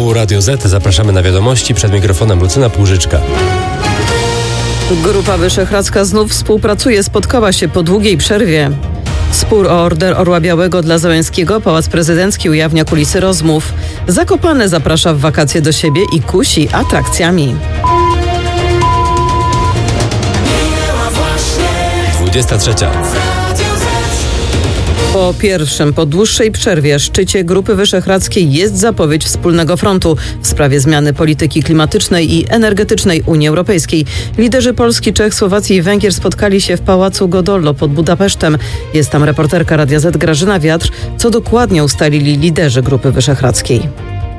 Tu Radio Z, zapraszamy na wiadomości, przed mikrofonem Lucyna Płużyczka. Grupa Wyszehradzka znów współpracuje, spotkała się po długiej przerwie. Spór o order Orła Białego dla Załęskiego, Pałac Prezydencki ujawnia kulisy rozmów. Zakopane zaprasza w wakacje do siebie i kusi atrakcjami. 23. Po dłuższej przerwie szczycie Grupy Wyszehradzkiej jest zapowiedź wspólnego frontu w sprawie zmiany polityki klimatycznej i energetycznej Unii Europejskiej. Liderzy Polski, Czech, Słowacji i Węgier spotkali się w Pałacu Godollo pod Budapesztem. Jest tam reporterka Radia Z Grażyna Wiatr. Co dokładnie ustalili liderzy Grupy Wyszehradzkiej?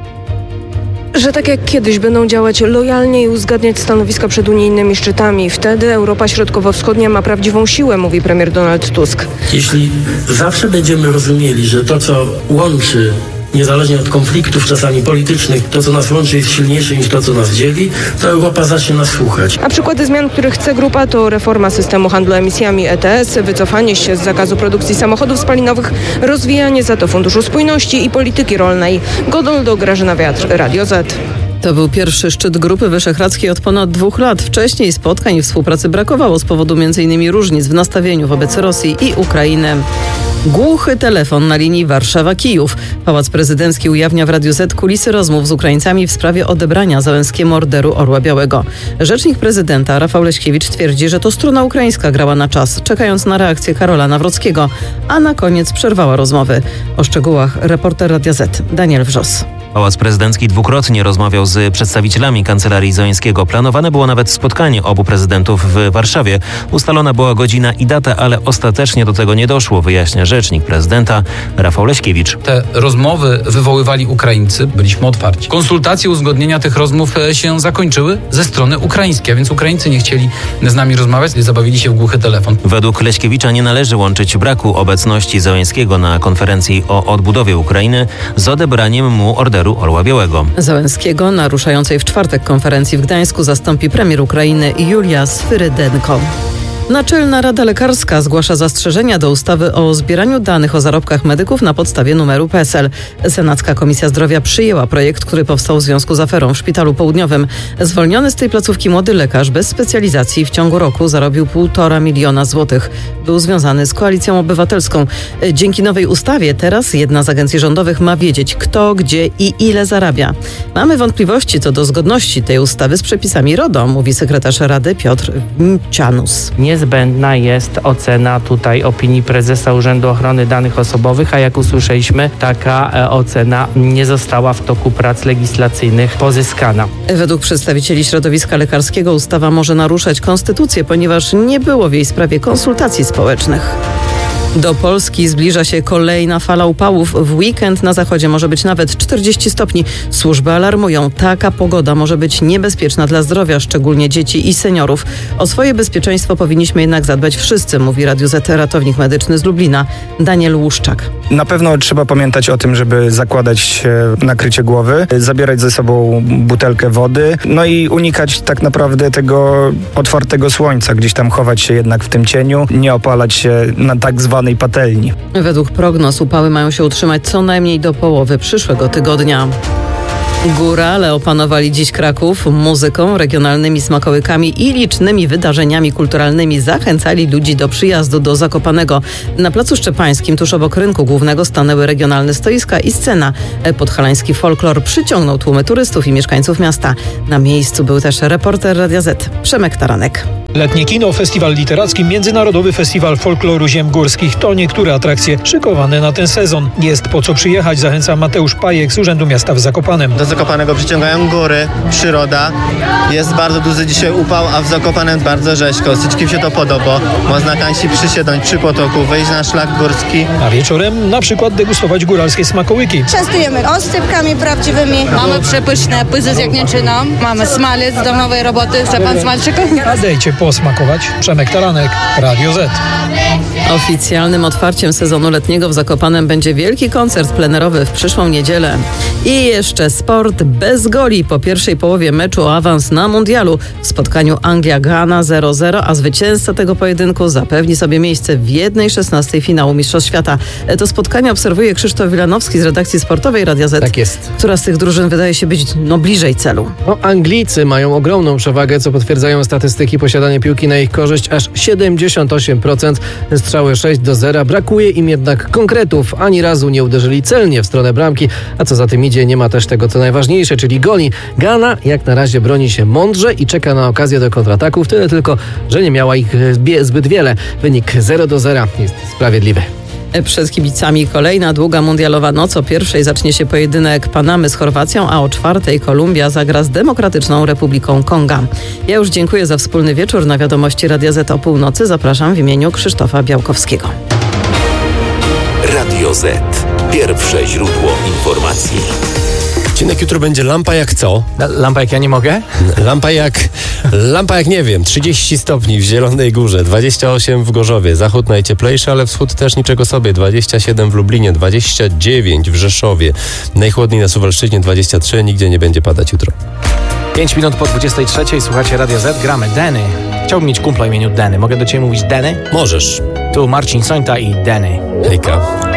Że tak jak kiedyś będą działać lojalnie i uzgadniać stanowiska przed unijnymi szczytami. Wtedy Europa Środkowo-Wschodnia ma prawdziwą siłę, mówi premier Donald Tusk. Jeśli zawsze będziemy rozumieli, że to, co łączy, niezależnie od konfliktów czasami politycznych, to, co nas łączy, jest silniejsze niż to, co nas dzieli, to Europa zacznie nas słuchać. A przykłady zmian, których chce grupa, to reforma systemu handlu emisjami ETS, wycofanie się z zakazu produkcji samochodów spalinowych, rozwijanie za to Funduszu Spójności i polityki rolnej. Godollo, Grażyna Wiatr, Radio Z. To był pierwszy szczyt Grupy Wyszehradzkiej od ponad 2 lat. Wcześniej spotkań i współpracy brakowało z powodu m.in. różnic w nastawieniu wobec Rosji i Ukrainy. Głuchy telefon na linii Warszawa-Kijów. Pałac Prezydencki ujawnia w Radiu Z kulisy rozmów z Ukraińcami w sprawie odebrania Załęskiemu orderu Orła Białego. Rzecznik prezydenta Rafał Leśkiewicz twierdzi, że to strona ukraińska grała na czas, czekając na reakcję Karola Nawrockiego, a na koniec przerwała rozmowy. O szczegółach reporter Radia Z Daniel Wrzos. Pałac Prezydencki dwukrotnie rozmawiał z przedstawicielami Kancelarii Załęskiego. Planowane było nawet spotkanie obu prezydentów w Warszawie. Ustalona była godzina i data, ale ostatecznie do tego nie doszło, wyjaśnia rzecznik prezydenta Rafał Leśkiewicz. Te rozmowy wywoływali Ukraińcy, byliśmy otwarci. Konsultacje, uzgodnienia tych rozmów się zakończyły ze strony ukraińskiej, a więc Ukraińcy nie chcieli z nami rozmawiać, zabawili się w głuchy telefon. Według Leśkiewicza nie należy łączyć braku obecności Załęskiego na konferencji o odbudowie Ukrainy z odebraniem mu orderu Orła Białego. Załęskiego na ruszającej w czwartek konferencji w Gdańsku zastąpi premier Ukrainy Julia Swyrydenko. Naczelna Rada Lekarska zgłasza zastrzeżenia do ustawy o zbieraniu danych o zarobkach medyków na podstawie numeru PESEL. Senacka Komisja Zdrowia przyjęła projekt, który powstał w związku z aferą w Szpitalu Południowym. Zwolniony z tej placówki młody lekarz bez specjalizacji w ciągu roku zarobił 1,5 miliona złotych. Był związany z Koalicją Obywatelską. Dzięki nowej ustawie teraz jedna z agencji rządowych ma wiedzieć, kto, gdzie i ile zarabia. Mamy wątpliwości co do zgodności tej ustawy z przepisami RODO, mówi sekretarz Rady Piotr Wincianus. Niezbędna jest ocena tutaj opinii prezesa Urzędu Ochrony Danych Osobowych, a jak usłyszeliśmy, taka ocena nie została w toku prac legislacyjnych pozyskana. Według przedstawicieli środowiska lekarskiego ustawa może naruszać konstytucję, ponieważ nie było w jej sprawie konsultacji społecznych. Do Polski zbliża się kolejna fala upałów. W weekend na zachodzie może być nawet 40 stopni. Służby alarmują, taka pogoda może być niebezpieczna dla zdrowia, szczególnie dzieci i seniorów. O swoje bezpieczeństwo powinniśmy jednak zadbać wszyscy, mówi Radiu Z ratownik medyczny z Lublina Daniel Łuszczak. Na pewno trzeba pamiętać o tym, żeby zakładać nakrycie głowy, zabierać ze sobą butelkę wody, no i unikać tak naprawdę tego otwartego słońca, gdzieś tam chować się jednak w tym cieniu, nie opalać się na tak zwanej patelni. Według prognoz upały mają się utrzymać co najmniej do połowy przyszłego tygodnia. Górale opanowali dziś Kraków muzyką, regionalnymi smakołykami i licznymi wydarzeniami kulturalnymi. Zachęcali ludzi do przyjazdu do Zakopanego. Na Placu Szczepańskim, tuż obok rynku głównego, stanęły regionalne stoiska i scena. Podhalański folklor przyciągnął tłumy turystów i mieszkańców miasta. Na miejscu był też reporter Radia Z Przemek Taranek. Letnie kino, festiwal literacki, Międzynarodowy Festiwal Folkloru Ziem Górskich to niektóre atrakcje szykowane na ten sezon. Jest po co przyjechać, zachęca Mateusz Pajek z Urzędu Miasta w Zakopanem. Do Zakopanego przyciągają góry, przyroda. Jest bardzo duży dzisiaj upał, a w Zakopanem bardzo rzeźko. Wszystkim się to podoba. Można tańsi przysiedząć przy potoku, wejść na szlak górski. A wieczorem na przykład degustować góralskie smakołyki. Częstujemy oscypkami prawdziwymi. Mamy przepyszne pyzy z jagnięczyną. Mamy smalec do nowej roboty. Chce pan smalczyku? A dejcie posmakować. Przemek Taranek, Radio Z. Oficjalnym otwarciem sezonu letniego w Zakopanem będzie wielki koncert plenerowy w przyszłą niedzielę. I jeszcze sport bez goli po pierwszej połowie meczu o awans na mundialu. W spotkaniu Anglia-Ghana 0-0, a zwycięzca tego pojedynku zapewni sobie miejsce w 1/16 finału Mistrzostw Świata. To spotkanie obserwuje Krzysztof Wilanowski z redakcji sportowej Radia Z. Tak jest. Która z tych drużyn wydaje się być bliżej celu. Anglicy mają ogromną przewagę, co potwierdzają statystyki. Posiadanie piłki na ich korzyść aż 78%, strzały 6-0. Brakuje im jednak konkretów. Ani razu nie uderzyli celnie w stronę bramki, a co za tym idzie, nie ma też tego, co najważniejsze, czyli goli. Ghana jak na razie broni się mądrze i czeka na okazję do kontrataków, tyle tylko, że nie miała ich zbyt wiele. Wynik 0-0 jest sprawiedliwy. Przed kibicami kolejna długa mundialowa noc. O 1:00 zacznie się pojedynek Panamy z Chorwacją, a o 4:00 Kolumbia zagra z Demokratyczną Republiką Konga. Ja już dziękuję za wspólny wieczór. Na wiadomości Radia Z o północy zapraszam w imieniu Krzysztofa Białkowskiego. Radio Z. Pierwsze źródło informacji. Odcinek jutro będzie lampa jak co? Lampa jak ja nie mogę? Lampa jak nie wiem. 30 stopni w Zielonej Górze, 28 w Gorzowie. Zachód najcieplejszy, ale wschód też niczego sobie. 27 w Lublinie, 29 w Rzeszowie. Najchłodniej na Suwalszczyźnie 23. Nigdzie nie będzie padać jutro. 5 minut po 23. Słuchacie Radio Z. Gramy Denny. Chciałbym mieć kumpla o imieniu Denny. Mogę do ciebie mówić Denny? Możesz. Tu Marcin Sońta i Denny. Hejka.